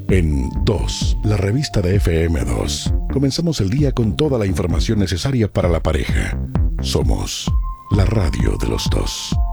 En 2, la revista de FM2, comenzamos el día con toda la información necesaria para la pareja. Somos la radio de los dos.